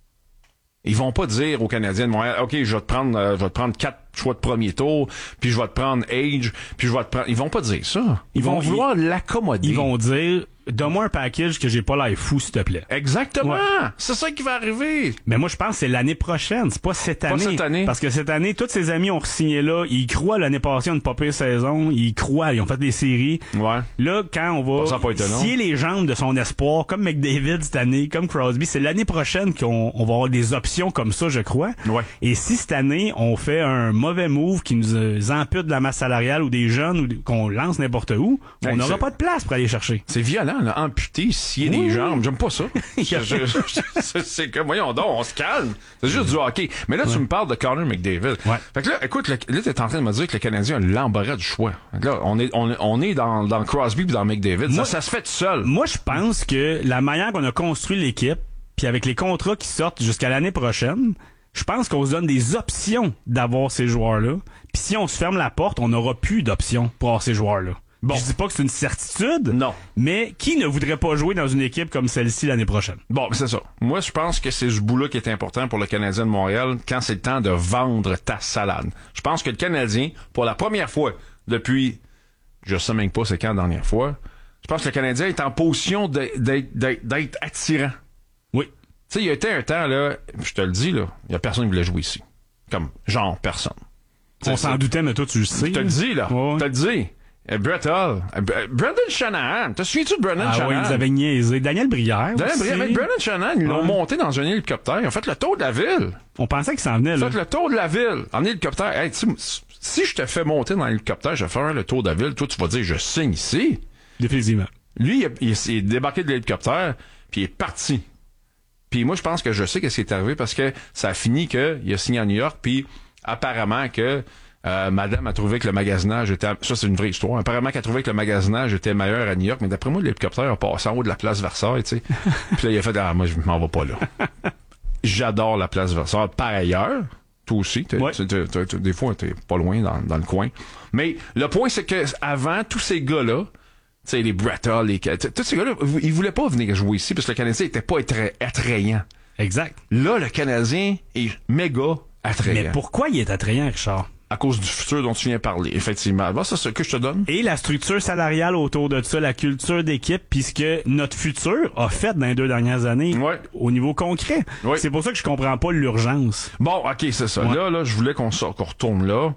Ils vont pas dire aux Canadiens de Montréal, OK, je vais te prendre, euh, je vais te prendre quatre choix de premier tour, puis je vais te prendre Age, puis je vais te prendre... Ils vont pas dire ça. Ils, Ils vont, vont- vouloir l'accommoder. Ils vont dire, donne-moi un package que j'ai pas l'air fou, s'il te plaît. Exactement. Ouais. C'est ça qui va arriver. Mais moi, je pense que c'est l'année prochaine, c'est pas cette Pas année. cette année. Parce que cette année, tous ses amis ont re-signé là. Ils croient l'année passée, une pas pire saison. Ils croient, ils ont fait des séries. Ouais. Là, quand on va Ça a pas été long. scier les jambes de son espoir, comme McDavid cette année, comme Crosby, c'est l'année prochaine qu'on on va avoir des options comme ça, je crois. Ouais. Et si cette année, on fait un mauvais move qui nous euh, ampute de la masse salariale ou des jeunes ou des- qu'on lance n'importe où, on Hey, n'aura c'est- pas de place pour aller chercher. C'est violent, là. Amputer, scier Oui. des jambes. J'aime pas ça. Je- je- je- c'est c'est que, voyons donc, on se calme. C'est juste du hockey. Mais là, tu me parles de Connor McDavid. Ouais. Fait que là, écoute, le- là, t'es en train de me dire que le Canadien a l'embarras du choix. Fait que là, on est, on, on est dans, dans Crosby et dans McDavid. Moi- ça, ça se fait tout seul. Moi, je pense que la manière qu'on a construit l'équipe, puis avec les contrats qui sortent jusqu'à l'année prochaine, je pense qu'on se donne des options d'avoir ces joueurs-là. Puis si on se ferme la porte, on n'aura plus d'options pour avoir ces joueurs-là. Bon. Je dis pas que c'est une certitude. Non. Mais qui ne voudrait pas jouer dans une équipe comme celle-ci l'année prochaine? Bon, c'est ça. Moi, je pense que c'est ce bout-là qui est important pour le Canadien de Montréal quand c'est le temps de vendre ta salade. Je pense que le Canadien, pour la première fois depuis, je sais même pas c'est quand la dernière fois, je pense que le Canadien est en position d'être, d'être, d'être attirant. Oui. Tu sais, il y a été un temps, là, je te le dis, là, il y a personne qui voulait jouer ici. Comme, genre, personne. On t'sais, s'en doutait, mais toi, tu le sais. Je te le dis, là. Ouais. Je te le dis. Euh, Brett Hull. Euh, Brendan Shanahan. Te souviens-tu de Brendan ah, Shanahan? Ah oui, ils avaient niaisé. Daniel Brière Daniel Brière. Avec Brendan Shanahan, ils l'ont ouais. monté dans un hélicoptère. Ils ont fait le tour de la ville. On pensait qu'il s'en venait, Ils là. ont fait le tour de la ville en hélicoptère. Hey, si je te fais monter dans l'hélicoptère, je vais faire le tour de la ville. Toi, tu vas dire, je signe ici. Définitivement. Lui, il, il, il est débarqué de l'hélicoptère, puis il est parti. Puis moi, je pense que je sais qu'est-ce qui est arrivé parce que ça a fini qu'il a signé à New York, puis apparemment que euh, madame a trouvé que le magasinage était... Ça, c'est une vraie histoire. Apparemment qu'elle a trouvé que le magasinage était meilleur à New York, mais d'après moi, l'hélicoptère a passé en haut de la place Versailles, tu sais. Puis là, il a fait « Ah, moi, je m'en vais pas là. » J'adore la place Versailles. Par ailleurs, toi aussi, t'es, ouais. t'es, t'es, t'es, des fois, t'es pas loin dans, dans le coin. Mais le point, c'est que avant tous ces gars-là, tu sais, les Brett Hull, les... tous ces gars-là, ils voulaient pas venir jouer ici parce que le Canadien était pas attra- attrayant. Exact. Là, le Canadien est méga attrayant. Mais pourquoi il est attrayant, Richard? À cause du futur dont tu viens parler, effectivement. Bon, ça, c'est ce que je te donne. Et la structure salariale autour de ça, la culture d'équipe, puisque notre futur a fait dans les deux dernières années ouais. au niveau concret. Ouais. C'est pour ça que je comprends pas l'urgence. Bon, OK, c'est ça. Ouais. Là, là, je voulais qu'on, qu'on retourne là.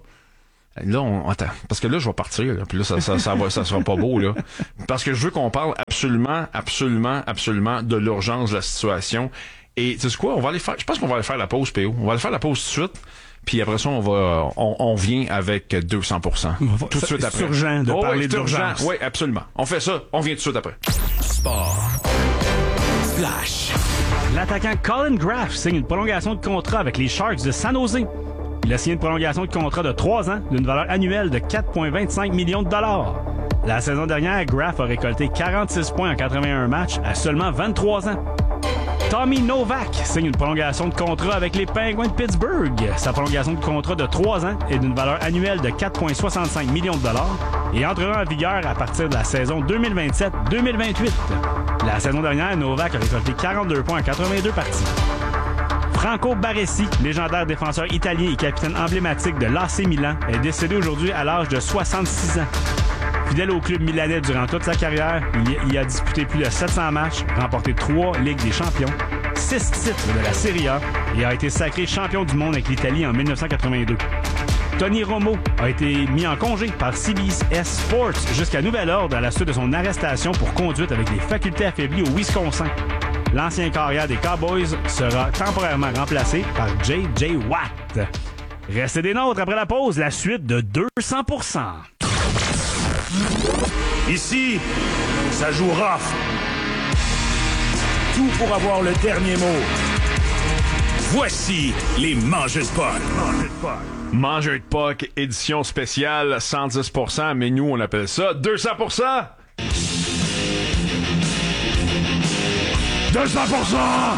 Là, on attends, parce que là, je vais partir, là, puis là, ça, ça, ça va, ça sera pas beau, là. Parce que je veux qu'on parle absolument, absolument, absolument de l'urgence de la situation. Et tu sais quoi, on va aller faire, je pense qu'on va aller faire la pause, P O. On va aller faire la pause tout de suite. Puis après ça, on va, on, on vient avec deux cents pour cent. Tout de suite après. C'est urgent de oh, parler oui, d'urgence. Oui, absolument. On fait ça, on vient tout de suite après. Sport. Flash. L'attaquant Colin Graff signe une prolongation de contrat avec les Sharks de San Jose. Il a signé une prolongation de contrat de trois ans d'une valeur annuelle de quatre virgule vingt-cinq millions de dollars. La saison dernière, Graff a récolté quarante-six points en quatre-vingt-un matchs à seulement vingt-trois ans. Tommy Novak signe une prolongation de contrat avec les Penguins de Pittsburgh. Sa prolongation de contrat de trois ans est d'une valeur annuelle de quatre virgule soixante-cinq millions de dollars et entrera en vigueur à partir de la saison deux mille vingt-sept deux mille vingt-huit. La saison dernière, Novak a récolté quarante-deux points en quatre-vingt-deux parties. Franco Baresi, légendaire défenseur italien et capitaine emblématique de l'A C Milan, est décédé aujourd'hui à l'âge de soixante-six ans. Fidèle au club milanais durant toute sa carrière, il a disputé plus de sept cents matchs, remporté trois Ligues des champions, six titres de la Serie A et a été sacré champion du monde avec l'Italie en dix-neuf cent quatre-vingt-deux. Tony Romo a été mis en congé par C B S Sports jusqu'à nouvel ordre à la suite de son arrestation pour conduite avec des facultés affaiblies au Wisconsin. L'ancien carrière des Cowboys sera temporairement remplacé par J J Watt. Restez des nôtres après la pause, la suite de deux cents pour cent. Ici, ça joue rough. Tout pour avoir le dernier mot. Voici les Mangeux de Puck. Mangeux de Puck, édition spéciale, cent dix pour cent, mais nous, on appelle ça deux cents pour cent. deux cents pour cent!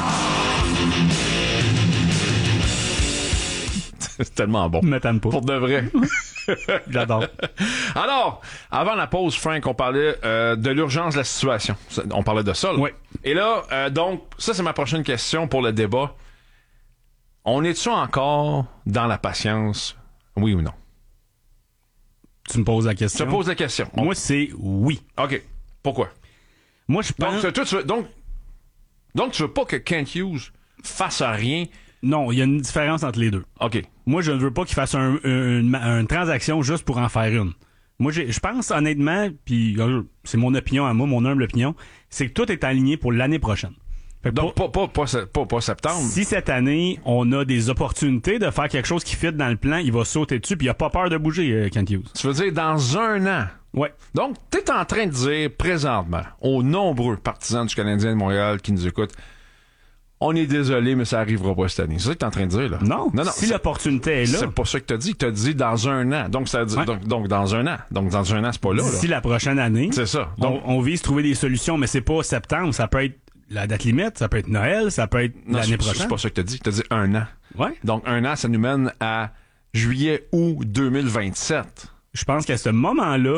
C'est tellement bon. M'attends pas. Pour de vrai. J'adore. Alors, avant la pause, Frank, on parlait euh, de l'urgence de la situation. On parlait de ça, là. Oui. Et là, euh, donc, ça, c'est ma prochaine question pour le débat. On est-tu encore dans la patience, oui ou non? Tu me poses la question. Je te pose la question. On... Moi, c'est oui. OK. Pourquoi? Moi, je pense... Donc, toi, tu veux, donc, donc, tu veux pas que Kent Hughes fasse rien? Non, il y a une différence entre les deux. OK. Moi, je ne veux pas qu'il fasse un, un, une, une transaction juste pour en faire une. Moi, j'ai, je pense honnêtement, puis c'est mon opinion à moi, mon humble opinion, c'est que tout est aligné pour l'année prochaine. Fait que Donc, pour, pas, pas, pas, pas, pas septembre. Si cette année, on a des opportunités de faire quelque chose qui fit dans le plan, il va sauter dessus, puis il a pas peur de bouger, euh, Kent Hughes. Tu veux dire dans un an? Ouais. Donc, t'es en train de dire présentement aux nombreux partisans du Canadien de Montréal qui nous écoutent, on est désolé, mais ça arrivera pas cette année. C'est ça que t'es en train de dire, là? Non. Non, non. Si l'opportunité est là. C'est pas ça que t'as dit. T'as dit dans un an. Donc, ça dit, ouais. donc, donc, dans un an. Donc, dans un an, c'est pas là, là. Si la prochaine année. C'est ça. Donc, on, on vise trouver des solutions, mais c'est pas septembre. Ça peut être la date limite, ça peut être Noël, ça peut être non, l'année c'est, prochaine. C'est pas ça que t'as dit. T'as dit un an. Ouais. Donc, un an, ça nous mène à juillet, août deux mille vingt-sept. Je pense qu'à ce moment-là,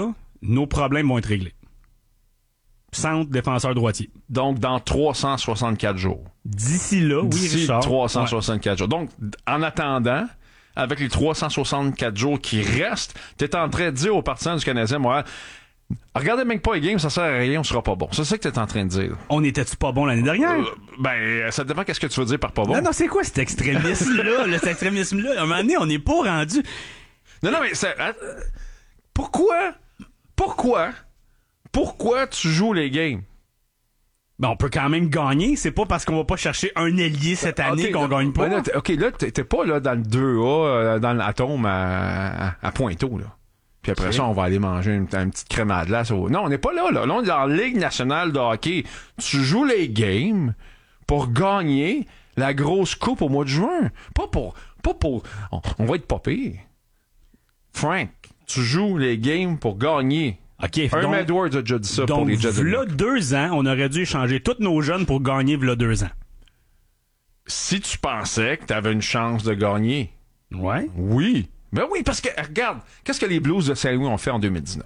nos problèmes vont être réglés. Centre, défenseur droitier. Donc, dans trois cent soixante-quatre jours. D'ici là, oui, D'ici Richard. trois cent soixante-quatre ouais. jours. Donc, en attendant, avec les trois cent soixante-quatre jours qui restent, t'es en train de dire aux partisans du Canadien, moi, regardez même pas les games, ça sert à rien, on sera pas bon. C'est ça que t'es en train de dire. On était-tu pas bon l'année dernière? Euh, ben, ça dépend qu'est-ce que tu veux dire par pas bon. Non, non, c'est quoi cet extrémisme-là? là, cet extrémisme-là? À un moment donné, on n'est pas rendu... Non, non, mais c'est... Euh, pourquoi? Pourquoi? Pourquoi tu joues les games? Ben, on peut quand même gagner. C'est pas parce qu'on va pas chercher un ailier cette année okay, qu'on là, gagne pas. Ben là, OK, là, t'es, t'es pas là dans le deux A, dans l'atome à, à, à Pointeau, là. Puis après okay. ça, on va aller manger une, une petite crème à glace. Au... Non, on n'est pas là, là. Là, on est dans la Ligue nationale de hockey. Tu joues les games pour gagner la grosse coupe au mois de juin. Pas pour... Pas pour... On, on va être pas pire. Frank, tu joues les games pour gagner. Okay, un donc, Edwards a déjà dit ça donc, pour les Jets de New York. V'là deux ans, on aurait dû échanger tous nos jeunes pour gagner v'là deux ans. Si tu pensais que tu avais une chance de gagner. Ouais. Oui. Ben oui, parce que, regarde, qu'est-ce que les Blues de Saint-Louis ont fait en deux mille dix-neuf?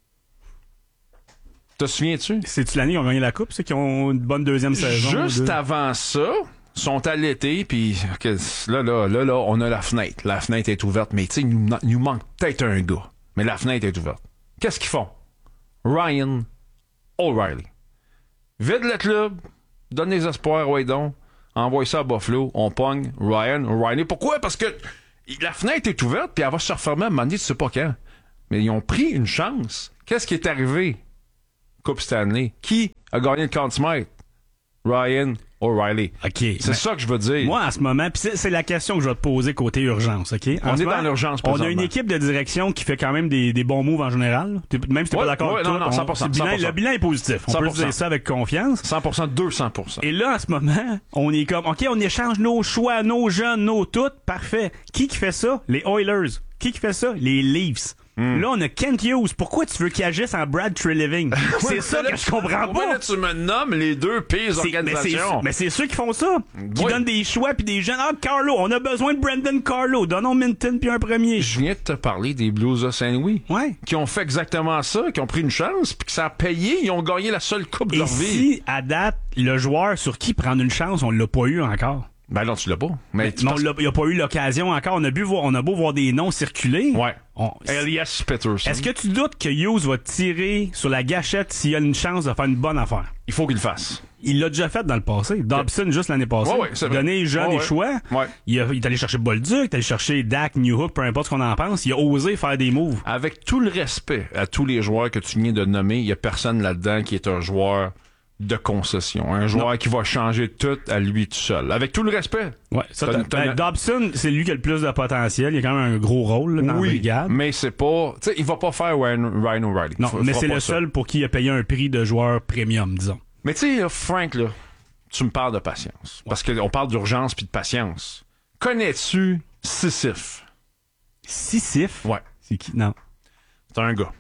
Te souviens-tu? C'est-tu l'année qu'ils ont gagné la Coupe, ceux qui ont une bonne deuxième saison? Juste avant ça, sont allaités, puis là, là, là, là, on a la fenêtre. La fenêtre est ouverte, mais tu sais, il nous, il nous manque peut-être un gars. Mais la fenêtre est ouverte. Qu'est-ce qu'ils font? Ryan O'Reilly. Vide le club, donne les espoirs, ouais donc, envoie ça à Buffalo, on pogne Ryan O'Reilly. Pourquoi? Parce que la fenêtre est ouverte, puis elle va se refermer à un moment donné, tu sais pas quand. Mais ils ont pris une chance. Qu'est-ce qui est arrivé? Coupe Stanley. Qui a gagné le Conn Smythe? Ryan O'Reilly. OK. C'est ça que je veux dire. Moi, en ce moment, puis c'est, c'est la question que je vais te poser côté urgence, OK? En on est moment, dans l'urgence, on a une équipe de direction qui fait quand même des, des bons moves en général. Même si t'es ouais, pas d'accord ouais, avec non, toi, non, cent pour cent, on, le, bilan, cent pour cent. Le bilan est positif. On cent pour cent. peut dire ça avec confiance. cent pour cent, deux cents pour cent. Et là, en ce moment, on est comme, OK, on échange nos choix, nos jeunes, nos toutes. Parfait. Qui qui fait ça? Les Oilers. Qui qui fait ça? Les Leafs. Mm. Là, on a Kent Hughes. Pourquoi tu veux qu'il agisse en Brad Treliving? C'est ouais, ça que je comprends pas. Là, tu me nommes les deux pires c'est, organisations. Mais c'est, mais c'est ceux qui font ça. Qui oui. donnent des choix puis des jeunes. Ah, Carlo, on a besoin de Brendan Carlo. Donnons Minton puis un premier. Je viens de te parler des Blues de Saint-Louis. Ouais. Qui ont fait exactement ça, qui ont pris une chance puis que ça a payé. Ils ont gagné la seule coupe de Et leur si, vie. si, à date, le joueur sur qui prendre une chance, on l'a pas eu encore. Ben non, tu l'as pas. Mais, mais non, il n'y a pas eu l'occasion encore. On a, bu voir, on a beau voir des noms circuler. Ouais. On... Elias Pettersson. Est-ce que tu doutes que Hughes va tirer sur la gâchette s'il a une chance de faire une bonne affaire? Il faut qu'il le fasse. Il l'a déjà fait dans le passé. Dobson, okay. juste l'année passée. Ouais, ouais, c'est vrai. Donner les jeunes ouais, des choix. Ouais. Il, a, il est allé chercher Bolduc, il est allé chercher Dak, Newhook, peu importe ce qu'on en pense. Il a osé faire des moves. Avec tout le respect à tous les joueurs que tu viens de nommer, il n'y a personne là-dedans qui est un joueur de concession. Un joueur non. qui va changer tout à lui tout seul. Avec tout le respect. Ouais, ça, t'as, t'as, ben, Dobson, c'est lui qui a le plus de potentiel. Il a quand même un gros rôle là, dans oui, la brigade. Mais c'est pas... Tu sais, il va pas faire Ryan, Ryan O'Reilly. Non, F- mais c'est le ça. seul pour qui il a payé un prix de joueur premium, disons. Mais tu sais, Frank, là, tu me parles de patience. Ouais. Parce qu'on parle d'urgence puis de patience. Connais-tu Sisyphe? Sisyphe? Ouais. C'est qui? Non. C'est un gars.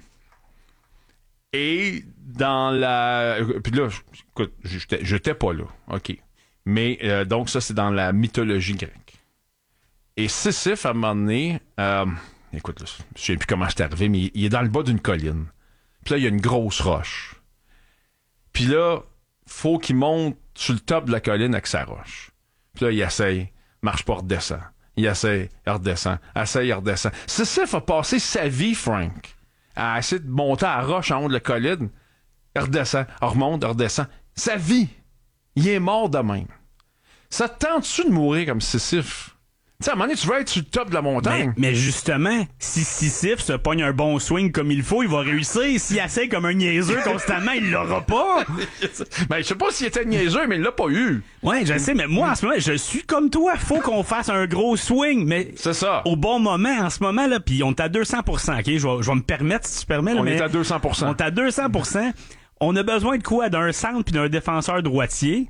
Et dans la... Puis là, écoute, j'étais, j'étais pas là, OK. Mais euh, donc ça, c'est dans la mythologie grecque. Et Sisyphe, à un moment donné, euh, écoute, là, je sais plus comment c'est arrivé, mais il est dans le bas d'une colline. Puis là, il y a une grosse roche. Puis là, faut qu'il monte sur le top de la colline avec sa roche. Puis là, il essaye, marche pas, redescend. Il essaye, il redescend. Essaye, il redescend. Sisyphe a passé sa vie, Frank, à essayer de monter à la roche en haut de la colline. Il redescend, il remonte, il redescend. Sa vie, il est mort de même. Ça te tente-tu de mourir comme Sisyphe? Tu sais, à un moment donné, tu veux être sur le top de la montagne. Mais, mais justement, si Sisyphe se pogne un bon swing comme il faut, il va réussir. S'il essaie comme un niaiseux constamment, il l'aura pas. Ben, je sais pas s'il était niaiseux, mais il l'a pas eu. Ouais, je sais, mais moi, en ce moment, je suis comme toi. Faut qu'on fasse un gros swing, mais... C'est ça. Au bon moment, en ce moment, là, pis on est à deux cents pour cent, OK? Je vais, je vais me permettre, si tu permets, là, On mais est à deux cents pour cent. On est à deux cents pour cent. On a besoin de quoi? D'un centre puis d'un défenseur droitier. Ouais.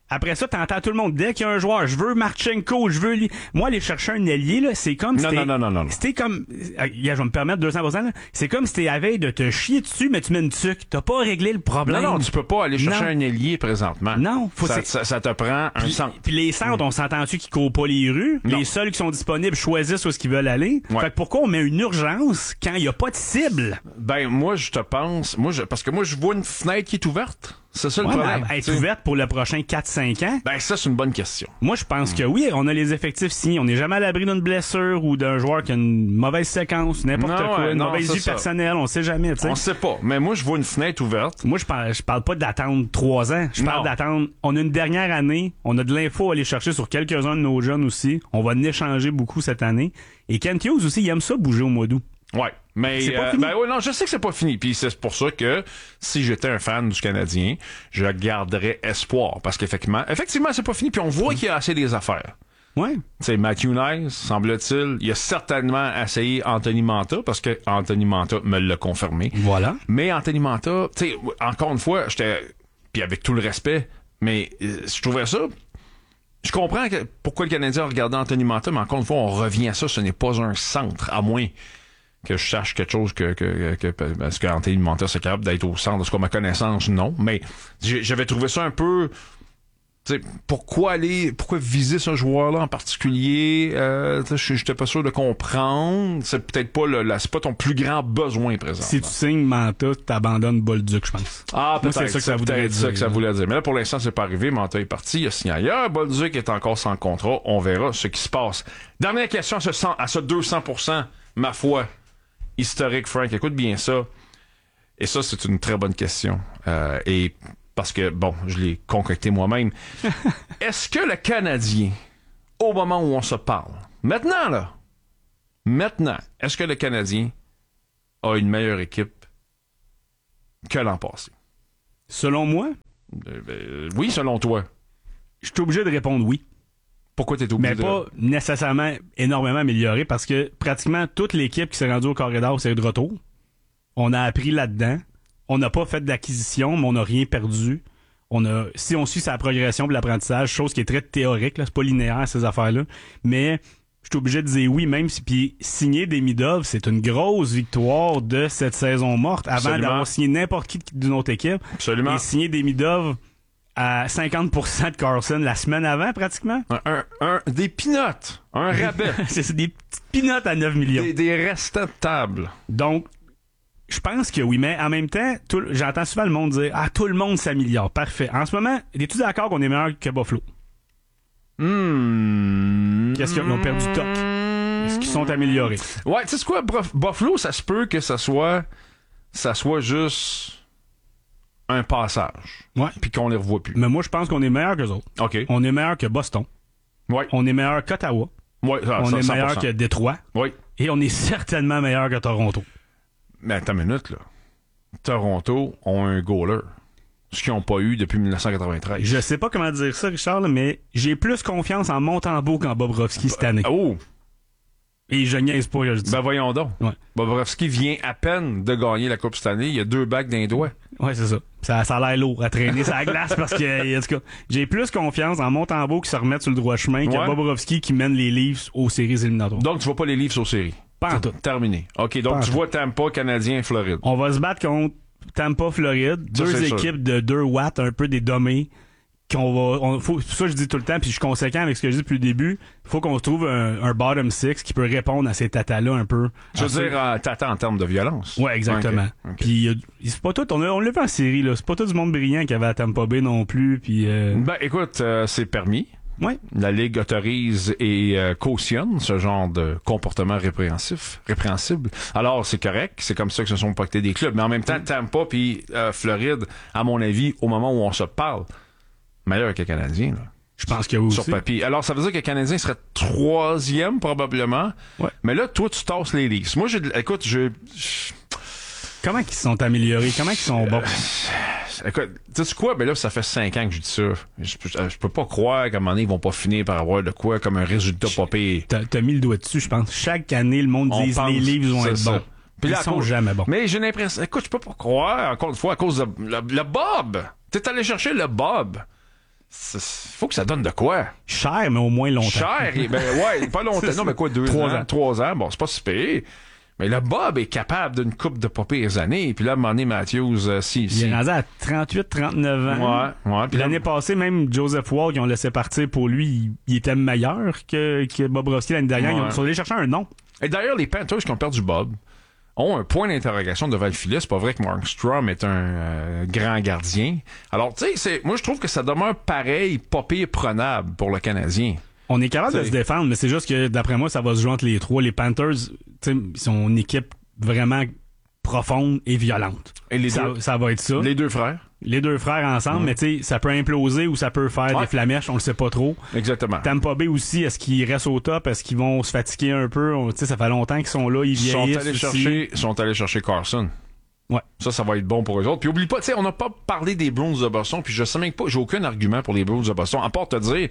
Après ça, t'entends tout le monde. Dès qu'il y a un joueur, je veux Marchenko, je veux... Li... Moi, aller chercher un ailier, là, c'est comme... Non, non, non, non, non, non. C'était comme... Euh, je vais me permettre deux cents pour cent, là. C'est comme si t'es à veille de te chier dessus, mais tu mets une tuque. T'as pas réglé le problème. Non, non, tu peux pas aller chercher non. un ailier présentement. Non. Faut ça, ça, ça te prend un puis, centre. Puis les centres, on s'entend-tu qu'ils courent pas les rues? Non. Les seuls qui sont disponibles choisissent où est-ce qu'ils veulent aller. Ouais. Fait que pourquoi on met une urgence quand il y a pas de cible? Ben, moi, je te pense... moi, je, parce que moi, je vois une fenêtre qui est ouverte. C'est ça le Ouais, problème. ben, elle est t'sais. ouverte pour le prochain quatre cinq ans? Ben, ça, c'est une bonne question. Moi, je pense que oui, on a les effectifs signés. On n'est jamais à l'abri d'une blessure ou d'un joueur qui a une mauvaise séquence, n'importe Non, quoi, ouais, une non, mauvaise c'est vie ça. personnelle, on sait jamais, tu sais. On sait pas. Mais moi, je vois une fenêtre ouverte. Moi, je parle, je parle pas d'attendre trois ans. Je parle Non. d'attendre. On a une dernière année. On a de l'info à aller chercher sur quelques-uns de nos jeunes aussi. On va en échanger beaucoup cette année. Et Kent Hughes aussi, il aime ça bouger au mois d'août. Ouais, mais C'est pas euh, fini. ben ouais, non, je sais que c'est pas fini. Puis c'est pour ça que si j'étais un fan du Canadien, je garderais espoir parce qu'effectivement, effectivement, c'est pas fini. Puis on voit qu'il y a assez des affaires. Ouais. Tu sais, Matthew Nice, semble-t-il, il a certainement essayé Anthony Manta parce que Anthony Manta me l'a confirmé. Voilà. Mais Anthony Manta, tu sais, encore une fois, j'étais, puis avec tout le respect, mais euh, je trouvais ça. Je comprends que, pourquoi le Canadien a regardé Anthony Manta, mais encore une fois, on revient à ça. Ce n'est pas un centre, à moins que je sache quelque chose que, que, que, que parce qu'Anthony Manta c'est capable d'être au centre, de ce qu'à ma connaissance, non. Mais j'avais trouvé ça un peu. T'sais, pourquoi aller, pourquoi viser ce joueur-là en particulier? Euh, j'étais pas sûr de comprendre. C'est peut-être pas le, la, c'est pas ton plus grand besoin présent. Si tu signes Manta, t'abandonnes Bolduc, je pense. Ah, peut-être. Moi, c'est ça que ça voudrait peut-être dire. ça que ça voulait dire. Mais là, pour l'instant, c'est pas arrivé. Manta est parti. Il a signé ailleurs. Bolduc est encore sans contrat. On verra ce qui se passe. Dernière question à ce, cent, à ce deux cents pour cent, ma foi, historique, Frank. Écoute bien ça. Et ça, c'est une très bonne question. Euh, et parce que, bon, je l'ai concocté moi-même. Est-ce que le Canadien, au moment où on se parle, maintenant, là, maintenant, est-ce que le Canadien a une meilleure équipe que l'an passé? Selon moi, Euh, ben, oui, selon toi. je suis obligé de répondre oui. Pourquoi t'es obligé Mais de... pas nécessairement énormément amélioré parce que pratiquement toute l'équipe qui s'est rendue au corridor, c'est de retour. On a appris là-dedans. On n'a pas fait d'acquisition, mais on n'a rien perdu. On a, si on suit sa progression de l'apprentissage, chose qui est très théorique, là, c'est pas linéaire ces affaires-là, mais je suis obligé de dire oui, même si puis signer Demidov, c'est une grosse victoire de cette saison morte avant Absolument. d'avoir signé n'importe qui d'une autre équipe. Absolument. Et signer Demidov à cinquante pour cent de Carlson la semaine avant, pratiquement. Un, un, un- des pinottes, un rabais, c'est c'est des petites pinottes à neuf millions. des, des restants de table. Donc, je pense que oui, mais en même temps, tout, j'entends souvent le monde dire « Ah, tout le monde s'améliore. » Parfait. En ce moment, es-tu d'accord qu'on est meilleur que Buffalo? Hmm. Qu'est-ce qu'ils ont perdu toc? Est-ce qu'ils sont améliorés? Ouais, tu sais quoi, Bref, Buffalo, ça se peut que ça soit, ça soit juste un passage. Ouais. Puis qu'on les revoit plus. Mais moi, je pense qu'on est meilleur qu'eux autres. OK. On est meilleur que Boston. Ouais. On est meilleur qu'Ottawa. Ouais, ça, on ça, est cent pour meilleur cent. que Détroit. Oui. Et on est certainement meilleur que Toronto. Mais attends une minute, là. Toronto ont un goaler. Ce qu'ils n'ont pas eu depuis dix-neuf cent quatre-vingt-treize. Je sais pas comment dire ça, Richard, là, mais j'ai plus confiance en Montembeault qu'en Bobrovski cette année. Oh! Et je niaise pas, je dis. Ben voyons donc. Ouais. Bobrovski vient à peine de gagner la Coupe cette année. Il y a deux bagues d'un doigt. Ouais, c'est ça. Ça, ça a l'air lourd à traîner sur la glace parce que, en tout cas, j'ai plus confiance en Montembeault qui se remet sur le droit chemin que Ouais. Bobrovski qui mène les Leafs aux séries éliminatoires. Donc, tu vois pas les Leafs aux séries. Pas en tout. Terminé. OK, donc Pas en tu tout. vois Tampa, Canadien, Floride. On va se battre contre Tampa, Floride, Ça, deux c'est équipes sûr. de deux watts, un peu des dommés. Qu'on va, on, faut, c'est ça que je dis tout le temps, puis je suis conséquent avec ce que je dis depuis le début. Il faut qu'on se trouve un, un bottom six qui peut répondre à ces tatas-là un peu. Je veux À ceux- dire, euh, t'attends en termes de violence. Ouais, exactement. Ok, ok. Puis euh, c'est pas tout, on, a- on l'a vu en série là, c'est pas tout du monde brillant qui avait à Tampa Bay non plus. Puis euh, Ben, écoute, euh, c'est permis. ouais. La Ligue autorise et euh, cautionne ce genre de comportement répréhensif, répréhensible. Alors, c'est correct. C'est comme ça que se sont pactés des clubs. Mais en même temps, Tampa puis euh, Floride, à mon avis, au moment où on se parle, meilleur que le Canadien, là. Je pense que oui Sur aussi. papier. Alors, ça veut dire que le Canadien serait troisième, probablement. Ouais. Mais là, toi, tu tasses les Leafs. Moi, j'ai, écoute, je, je- Comment ils se sont améliorés? Comment ils sont bons? écoute, tu sais quoi? Ben là, ça fait cinq ans que je dis ça. Je, je, je peux pas croire qu'à un moment donné, ils vont pas finir par avoir de quoi comme un résultat pas pire. T'as, t'as mis le doigt dessus, je pense. Chaque année, le monde On dit pense, les livres vont c'est être ça. bons. Puis Ils là, à sont cause- jamais bons. Mais j'ai l'impression... Écoute, je peux pas croire, encore une fois, à cause de... Le, le Bob! T'es allé chercher le Bob. Il faut que ça donne de quoi? Cher, mais au moins longtemps. Cher, et, ben ouais, pas longtemps. Non, mais quoi, deux Trois ans, ans. Trois ans, bon, c'est pas si pire. Mais le Bob est capable d'une coupe de pas pires années. Puis là, à un moment donné, Matthews, euh, si, Il si. est rendu à trente-huit trente-neuf ans. Ouais, ouais. Puis l'année passée, même Joseph Wall, qui ont laissé partir pour lui, il, il était meilleur que, que Bobrovsky l'année dernière. Ouais. Ils ont- ils sont allés chercher un nom. Et d'ailleurs, les Panthers qui ont perdu Bob ont un point d'interrogation devant le filet. C'est pas vrai que Markstrom est un euh, grand gardien. Alors, tu sais, c'est, moi, je trouve que ça demeure pareil, pas pire prenable pour le Canadien. On est capable T'sais. de se défendre, mais c'est juste que, d'après moi, ça va se jouer entre les trois. Les Panthers, tu sais, ils sont une équipe vraiment profonde et violente. Et les ça, deux- ça va être ça. Les, Les deux frères. deux frères ensemble, Ouais. mais tu sais, ça peut imploser ou ça peut faire Ouais. des flamèches, on le sait pas trop. Exactement. Tampa Bay aussi, est-ce qu'ils restent au top? Est-ce qu'ils vont se fatiguer un peu? On- Tu sais, ça fait longtemps qu'ils sont là, ils Ils sont vieillissent allés aussi. chercher, sont allés chercher Carson. Ouais. Ça, ça va être bon pour eux autres. Puis oublie pas, tu sais, on n'a pas parlé des Bruins de Boston, puis je sais même pas, j'ai aucun argument pour les Bruins de Boston, à part te dire,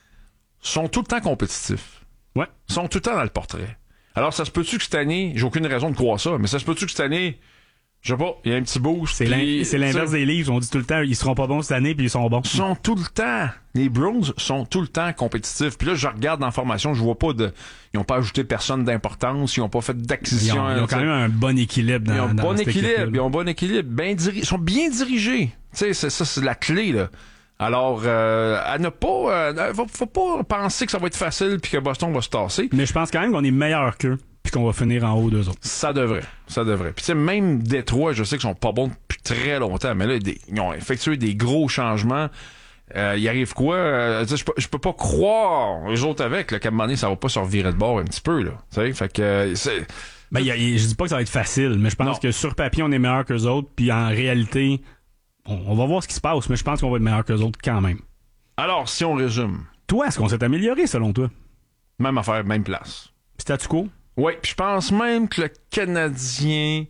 sont tout le temps compétitifs. Ouais. Sont tout le temps dans le portrait. Alors, ça se peut-tu que cette année, j'ai aucune raison de croire ça, mais ça se peut-tu que cette année, je sais pas, il y a un petit boost. C'est puis, l'in- c'est l'inverse tu sais, des livres. On dit tout le temps, ils seront pas bons cette année, puis ils sont bons. sont tout le temps, les Bruins sont tout le temps compétitifs. Puis là, je regarde dans la formation, je vois pas de, ils ont pas ajouté personne d'importance, ils ont pas fait Ils d'acquisition. ont, ils ont quand même un bon équilibre dans, Ils ont un dans bon cette équilibre, équipe-là. ils ont un bon équilibre, bien diri- ils sont bien dirigés. Tu sais, c'est ça, c'est la clé, là. Alors, euh, à ne pas, euh, faut, faut pas penser que ça va être facile puis que Boston va se tasser. Mais je pense quand même qu'on est meilleur qu'eux, puis qu'on va finir en haut d'eux autres. Ça devrait, ça devrait. Puis tu sais, même Détroit, je sais qu'ils sont pas bons depuis très longtemps, mais là, des- ils ont effectué des gros changements. Euh, il arrive quoi? Euh, tu sais, je peux, je peux pas croire, eux autres avec, là, qu'à un moment donné, ça va pas se revirer de bord un petit peu, là. Tu sais, fait que, euh, c'est... Ben, y a- y- je dis pas que ça va être facile, mais je pense Non. que sur papier, on est meilleur qu'eux autres, puis en réalité, on, on va voir ce qui se passe, mais je pense qu'on va être meilleur qu'eux autres quand même. Alors, si on résume, Toi, est-ce qu'on s'est amélioré selon toi? même affaire, même place. Statu quo? Oui, puis je pense même que le Canadien,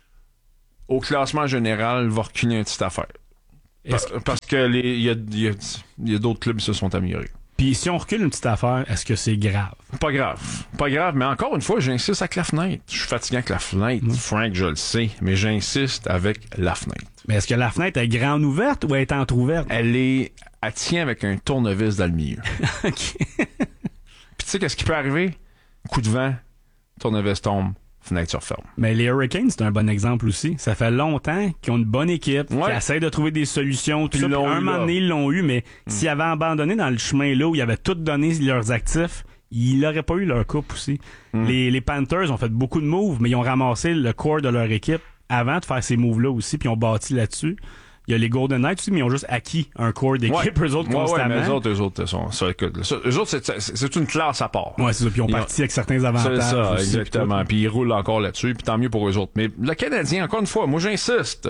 au classement général, va reculer une petite affaire. Est-ce Pa- Parce que les, il y a, il y a, il y a d'autres clubs qui se sont améliorés. Puis si on recule une petite affaire, est-ce que c'est grave? Pas grave. Pas grave, mais encore une fois, j'insiste avec la fenêtre. Je suis fatigué avec la fenêtre, Frank, je le sais, mais j'insiste avec la fenêtre. Mais est-ce que la fenêtre est grande ouverte ou elle est entrouverte? Elle est, elle tient avec un tournevis dans le milieu. OK. Puis tu sais qu'est-ce qui peut arriver? Coup de vent, tournevis tombe, fenêtre se referme. Mais les Hurricanes, c'est un bon exemple aussi. Ça fait longtemps qu'ils ont une bonne équipe, Ouais. qui essaie de trouver des solutions, tout Puis ça. ils Puis l'ont un eu, moment là. donné, ils l'ont eu, mais s'ils avaient abandonné dans le chemin là où ils avaient tout donné leurs actifs, ils n'auraient pas eu leur coupe aussi. Les, les Panthers ont fait beaucoup de moves, mais ils ont ramassé le core de leur équipe avant de faire ces moves-là aussi, puis ils ont bâti là-dessus. Il y a les Golden Knights aussi, mais ils ont juste acquis un core d'équipe, Ouais. eux autres, Ouais, ouais, constamment. mais eux autres, eux autres sont, ça, écoute, ça, eux autres, c'est, c'est, c'est une classe à part. Ouais, c'est ça. Puis ils ont Ils ont- parti avec certains avantages. C'est ça, aussi, exactement. puis Puis ils roulent encore là-dessus, puis tant mieux pour eux autres. Mais le Canadien, encore une fois, moi j'insiste,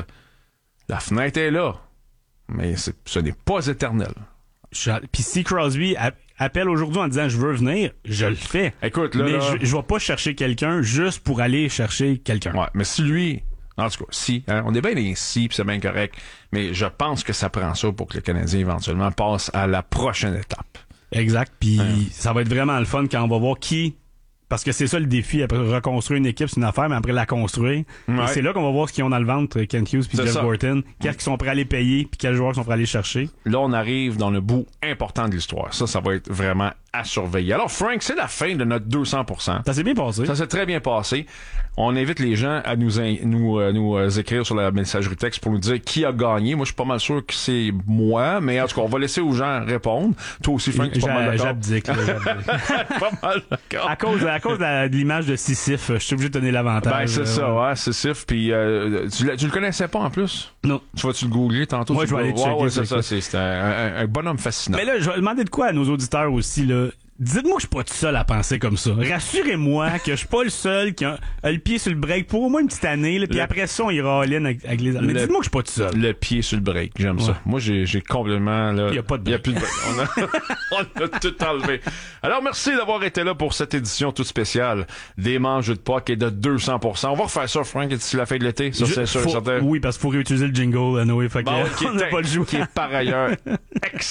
la fenêtre est là, mais c'est, ce n'est pas éternel. tout. Je- Puis si Crosby a- appelle aujourd'hui en disant je veux venir, je le fais. Écoute, là, mais là- je, je vais pas chercher quelqu'un juste pour aller chercher quelqu'un. Ouais, mais si lui, en tout cas, si, hein, on est bien des si, puis c'est bien correct, mais je pense que ça prend ça pour que le Canadien éventuellement passe à la prochaine étape. Exact. Puis Ouais. ça va être vraiment le fun quand on va voir qui. Parce que c'est ça le défi. Après, reconstruire une équipe, c'est une affaire, mais après la construire. Ouais. Et c'est là qu'on va voir ce qu'ils ont dans le ventre, Kent Hughes puis C'est Jeff ça. Gorton. Qu'est-ce qu'ils sont prêts à aller payer, puis quels joueurs sont prêts à aller chercher. Là, on arrive dans le bout important de l'histoire. Ça, ça va être vraiment à surveiller. Alors, Frank, c'est la fin de notre deux cents pour cent. Ça s'est bien passé. Ça s'est très bien passé. On invite les gens à nous in- nous euh, nous euh, écrire sur la messagerie texte pour nous dire qui a gagné. Moi, je suis pas mal sûr que c'est moi, mais en tout cas, on va laisser aux gens répondre. Toi aussi, Frank, tu es pas mal J'a- d'accord. J'abdique. là, j'abdique. pas mal d'accord. à cause, à cause de, la- de l'image de Sisyphe, je suis obligé de donner l'avantage. Ben, c'est euh, ça, ouais. ouais, c'est Sif. Puis, euh, tu, l'as- tu le connaissais pas en plus? Non. Tu vas-tu le googler tantôt? Ouais, Tu je vais le- aller ouais, checker, ouais, c'est c'est ça. quoi. C'est, c'est un, un, un bonhomme fascinant. Mais là, je vais demander de quoi à nos auditeurs aussi, là. Dites-moi que je suis pas tout seul à penser comme ça. Rassurez-moi que je suis pas le seul qui a, a le pied sur le break pour au moins une petite année, là, puis Le- après ça, on ira all-in avec, avec les... Mais Le- dites-moi que je suis pas tout seul. Le pied sur le break, j'aime Ouais. ça. Moi, j'ai, j'ai complètement... Là, Il y a pas de Il y a break. plus de break. On a, on a tout enlevé. Alors, merci d'avoir été là pour cette édition toute spéciale des manches de puck et de deux cents pour cent. On va refaire ça, Frank, d'ici la fin de l'été. Ça, Je- c'est sûr et faut- certain. Oui, parce qu'il faut réutiliser le jingle, Noé. Fait que, Bon, qui, on n'a est, pas le jouer. qui est par ailleurs excellent.